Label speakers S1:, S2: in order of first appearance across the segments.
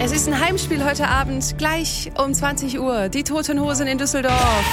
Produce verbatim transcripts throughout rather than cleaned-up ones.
S1: Es ist ein Heimspiel heute Abend, gleich um zwanzig Uhr. Die Toten Hosen in Düsseldorf.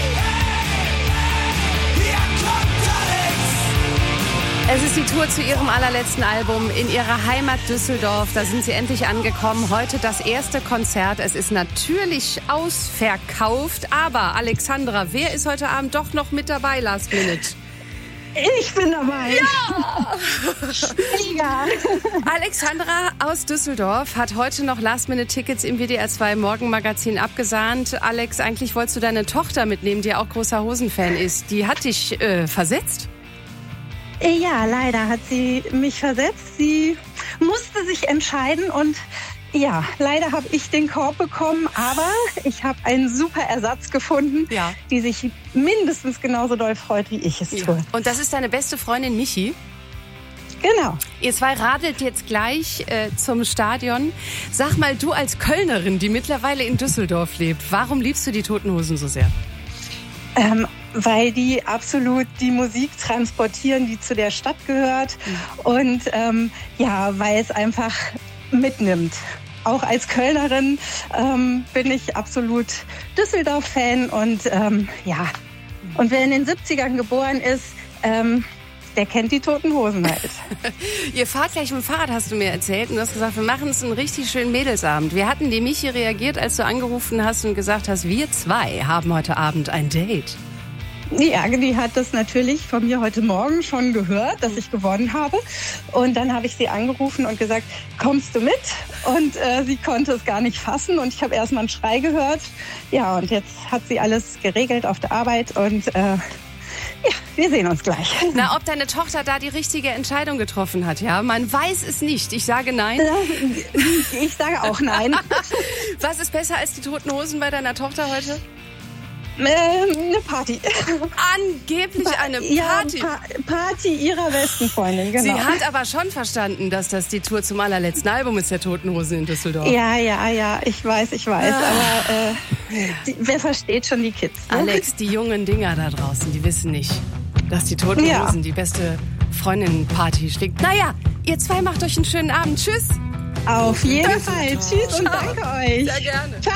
S1: Es ist die Tour zu ihrem allerletzten Album in ihrer Heimat Düsseldorf. Da sind sie endlich angekommen. Heute das erste Konzert. Es ist natürlich ausverkauft. Aber Alexandra, wer ist heute Abend doch noch mit dabei, Last Minute?
S2: Ich bin dabei.
S1: Ja!
S2: Mega.
S1: Alexandra aus Düsseldorf hat heute noch Last-Minute-Tickets im W D R zwei Morgenmagazin abgesahnt. Alex, eigentlich wolltest du deine Tochter mitnehmen, die auch großer Hosen-Fan ist. Die hat dich äh, versetzt?
S2: Ja, leider hat sie mich versetzt. Sie musste sich entscheiden und ja, leider habe ich den Korb bekommen, aber ich habe einen super Ersatz gefunden,
S1: ja.
S2: die sich mindestens genauso doll freut, wie ich es
S1: ja.
S2: tue.
S1: Und das ist deine beste Freundin Michi?
S2: Genau.
S1: Ihr zwei radelt jetzt gleich äh, zum Stadion. Sag mal, du als Kölnerin, die mittlerweile in Düsseldorf lebt, warum liebst du die Toten Hosen so sehr?
S2: Ähm, weil die absolut die Musik transportieren, die zu der Stadt gehört. Mhm. Und ähm, ja, weil es einfach mitnimmt. Auch als Kölnerin ähm, bin ich absolut Düsseldorf-Fan und ähm, ja, und wer in den siebzigern geboren ist, ähm, der kennt die Toten Hosen halt.
S1: Ihr fahrt gleich mit dem Fahrrad, hast du mir erzählt, und du hast gesagt, wir machen es einen richtig schönen Mädelsabend. Wie hatten die Michi reagiert, als du angerufen hast und gesagt hast, wir zwei haben heute Abend ein Date?
S2: Ja, die hat das natürlich von mir heute Morgen schon gehört, dass ich gewonnen habe. Und dann habe ich sie angerufen und gesagt, kommst du mit? Und äh, sie konnte es gar nicht fassen. Und ich habe erst mal einen Schrei gehört. Ja, und jetzt hat sie alles geregelt auf der Arbeit. Und äh, ja, wir sehen uns gleich.
S1: Na, ob deine Tochter da die richtige Entscheidung getroffen hat, ja? Man weiß es nicht. Ich sage nein.
S2: Ich sage auch nein.
S1: Was ist besser als die Toten Hosen bei deiner Tochter heute?
S2: Eine Party.
S1: Angeblich eine Party.
S2: Ja, pa- Party ihrer besten Freundin, genau.
S1: Sie hat aber schon verstanden, dass das die Tour zum allerletzten Album ist, der Toten Hosen in Düsseldorf.
S2: Ja, ja, ja, ich weiß, ich weiß. Ah. Aber äh, die, wer versteht schon die Kids? Ne?
S1: Alex, die jungen Dinger da draußen, die wissen nicht, dass die Toten Hosen ja. die beste Freundinnenparty schlägt. Naja, ihr zwei macht euch einen schönen Abend. Tschüss.
S2: Auf jeden Fall. Tschüss und danke euch.
S1: Sehr gerne.
S2: Ciao.